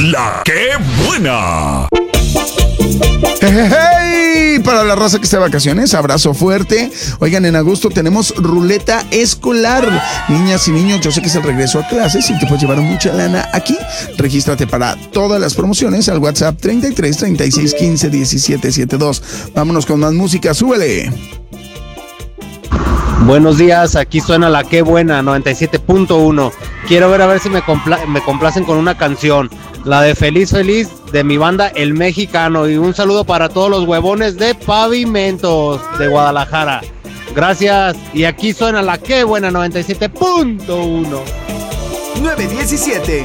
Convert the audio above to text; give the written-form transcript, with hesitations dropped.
La que buena. ¡Hey! Para la raza que está de vacaciones, abrazo fuerte. Oigan, en agosto tenemos ruleta escolar. Niñas y niños, yo sé que es el regreso a clases y te puedes llevar mucha lana aquí. Regístrate para todas las promociones al WhatsApp 33 36 15 17 72. Vámonos con más música, súbele. Buenos días, aquí suena La Que Buena, 97.1. Quiero ver a ver si me complacen con una canción, la de Feliz Feliz de mi banda El Mexicano. Y un saludo para todos los huevones de Pavimentos de Guadalajara. Gracias, y aquí suena La Que Buena, 97.1. 917